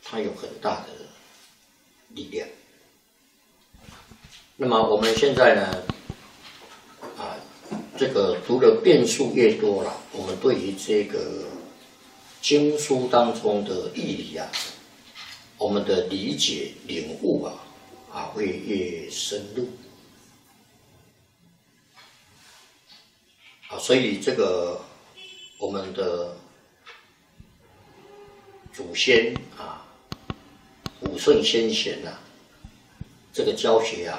它有很大的力量。那么我们现在呢，这个读的遍数越多了，我们对于这个经书当中的义理啊，我们的理解领悟会越深入。所以这个我们的祖先古圣先贤这个教学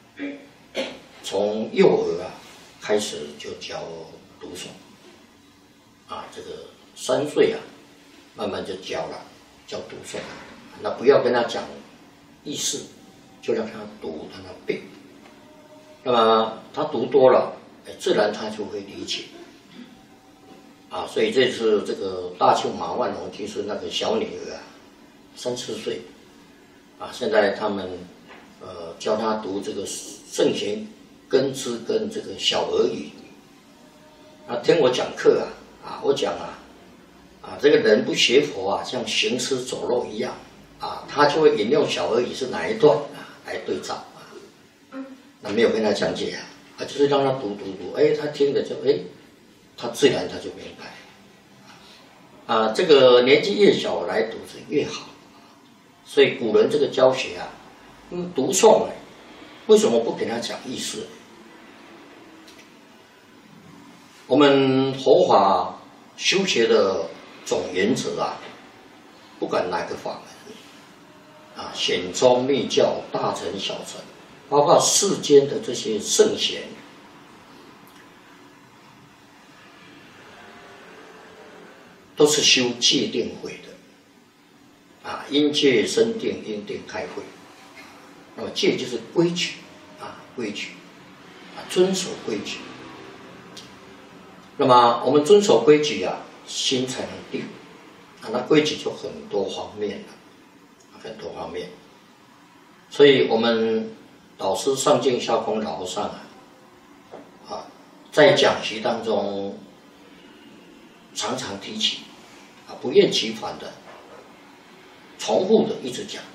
从幼儿开始就教读诵这个3岁慢慢就教读诵，那不要跟他讲意思，就让他读，让他背。那么他读多了，自然他就会理解。所以这次这个大庆马万龙居士那个小女儿3、4岁现在他们教他读这个圣贤根知跟这个小儿语。听我讲课我讲这个人不学佛像行尸走肉一样他就会引用小儿语是哪一段来对照那没有跟他讲解就是让他读，他听了就他自然他就明白这个年纪越小来读是越好。所以古人这个教学读诵为什么不给他讲意思？我们佛法修学的总原则不管哪个法门显宗密教、大乘小乘，包括世间的这些圣贤，都是修戒定慧的因戒生定，因定开慧。那么戒就是规矩规矩遵守规矩。那么我们遵守规矩心才能定那规矩就很多方面了，很多方面。所以我们导师上净下空老和尚在讲习当中常常提起不厌其烦的重复的一直讲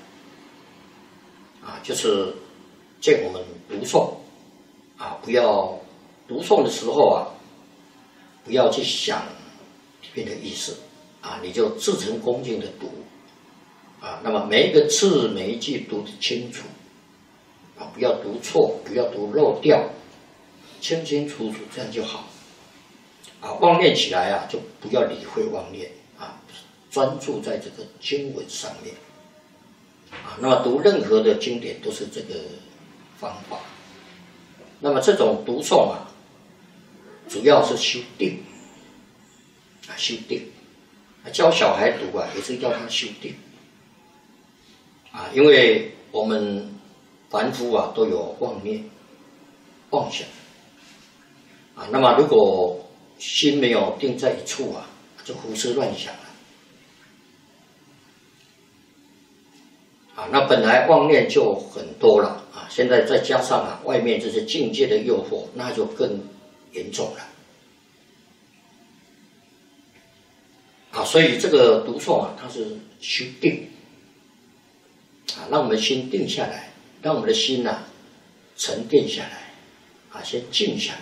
就是叫我们读诵不要读诵的时候不要去想里面的意思你就至诚恭敬的读那么每一个字每一句读得清楚不要读错，不要读漏掉，清清楚楚，这样就好妄念起来就不要理会妄念专注在这个经文上面那么读任何的经典都是这个方法。那么这种读诵主要是修定修定。教小孩读也是要他修定因为我们凡夫都有妄念妄想那么如果心没有定在一处就胡思乱想了那本来妄念就很多了现在再加上外面这些境界的诱惑，那就更严重了所以这个读诵它是修定让我们心定下来，让我们的心沉淀下来先静下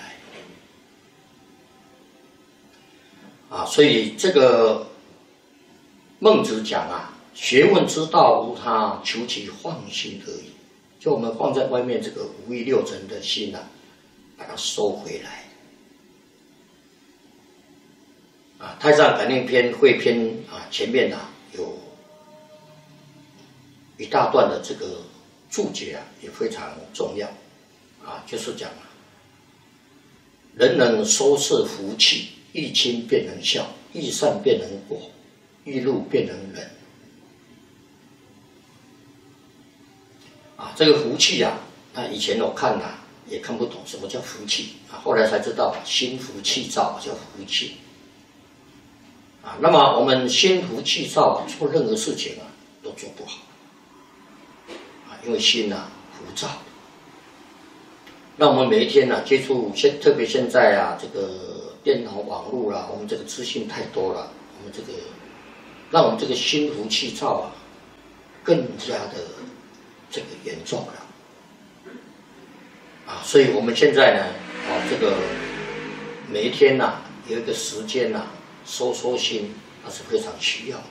来所以这个孟子讲学问之道无他，求其放心而已。就我们放在外面这个五欲六尘的心把它收回来太上感应篇汇篇前面有一大段的这个注解也非常重要就是讲人能收摄福气，欲亲便能孝，欲善便能果，欲怒便能忍这个福气以前我看也看不懂什么叫福气后来才知道心浮气躁叫福气那么我们心浮气躁做任何事情都做不好因为心浮躁。那我们每一天接触特别现在这个电脑网络我们这个资讯太多了，我们这个让我们这个心浮气躁更加的这个严重了。所以我们现在呢，这个每一天呐，有一个时间呐，收心，那是非常需要的。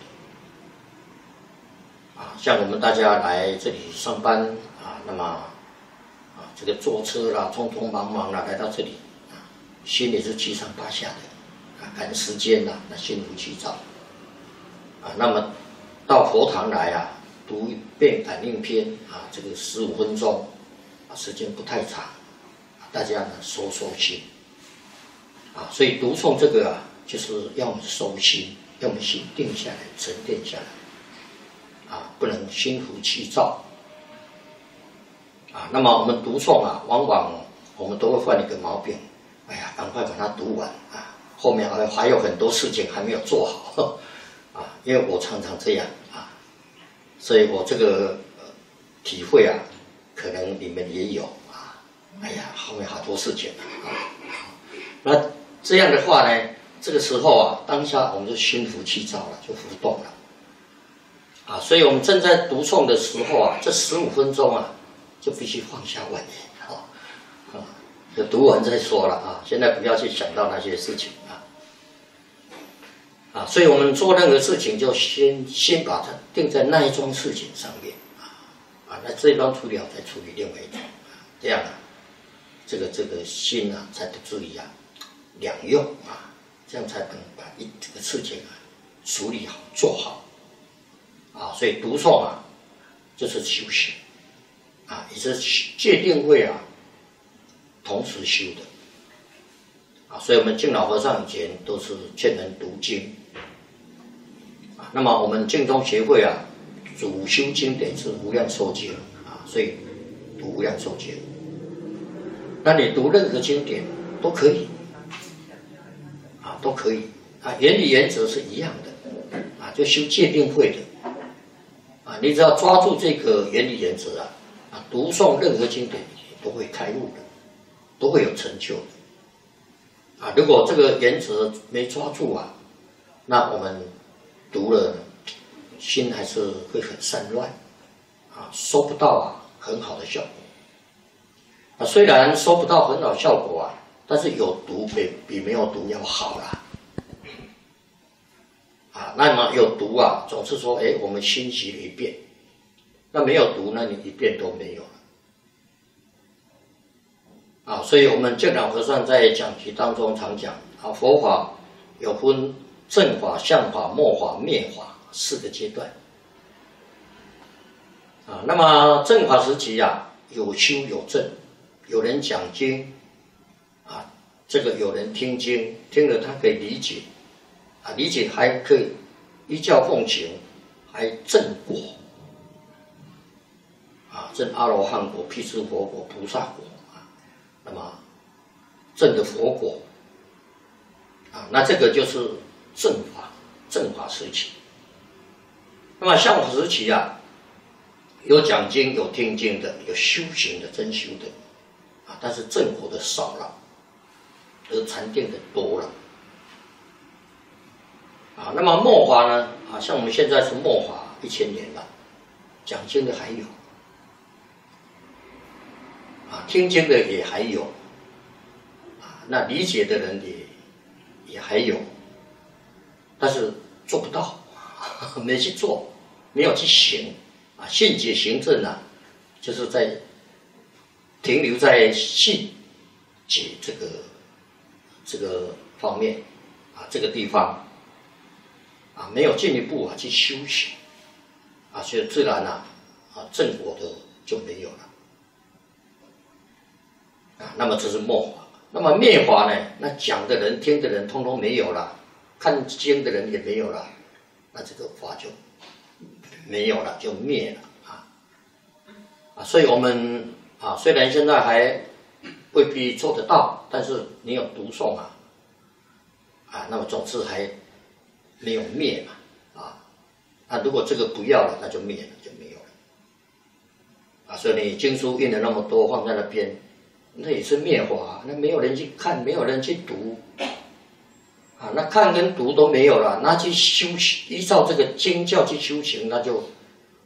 像我们大家来这里上班那么这个坐车啦，匆匆忙忙啦来到这里心里是七上八下的赶时间啦，那心浮气躁那么到佛堂来读一遍感应篇这个15分钟时间不太长，大家呢收心所以读诵这个就是要我们收心，要我们心定下来，沉淀下来不能心浮气躁那么我们读诵往往我们都会犯一个毛病，哎呀，赶快把它读完后面还有很多事情还没有做好因为我常常这样所以我这个体会可能你们也有哎呀，后面好多事情那这样的话呢，这个时候当下我们就心浮气躁了，就浮动了所以我们正在读诵的时候这15分钟就必须放下妄念就读完再说了现在不要去想到那些事情所以我们做任何事情就先把它定在那一桩事情上面那这一桩处理好再处理另外一桩这样这个心才不至于两用这样才能把这个事情处理好做好所以读诵就是修行也是戒定慧同时修的所以我们敬老和尚以前都是劝人读经那么我们净宗协会主修经典是无量寿经所以读无量寿经，那你读任何经典都可以都可以原理原则是一样的就修戒定慧的你只要抓住这个原理原则读诵任何经典都会开悟的，都会有成就的如果这个原则没抓住那我们读了心还是会很散乱收不到很好的效果虽然收不到很好的效果但是有读比没有读要好啦那么有读总是说我们欣习了一遍，那没有读，那你一遍都没有了所以我们净老和尚在讲题当中常讲佛法有分正法、相法、末法、灭法4个阶段那么正法时期有修有证，有人讲经这个有人听经，听了他可以理解理解还可以依教奉行，还证果证阿罗汉果、辟支佛果、菩萨果那么证的佛果那这个就是正法时期。那么相法时期有讲经、有听经的，有修行的、真修的但是正果的少了，而禅定的多了那么末法呢像我们现在是末法1000年了，讲经的还有听经的也还有那理解的人也还有，但是做不到没去做，没有去行信解行证就是在停留在信解这个方面这个地方没有进一步去修行所以自然正果的就没有了那么这是末法。那么灭法呢，那讲的人听的人通通没有了，看经的人也没有了，那这个法就没有了，就灭了所以我们虽然现在还未必做得到，但是你有读诵那么总是还没有灭嘛那如果这个不要了，那就灭了，就没有了所以你经书印了那么多放在那边，那也是灭法那没有人去看，没有人去读那看跟读都没有了，那去修行，依照这个经教去修行，那就